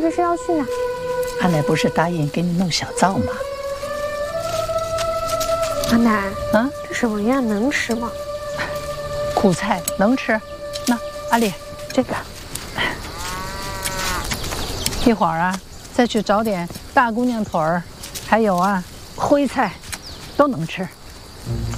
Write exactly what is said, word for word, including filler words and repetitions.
这是要去哪？ 阿奶不是答应给你弄小灶吗？ 阿奶， 啊， 这什么呀？能吃吗？ 苦菜能吃。那阿丽，这个，一会儿啊，再去找点大姑娘腿儿，还有啊，徽菜，都能吃。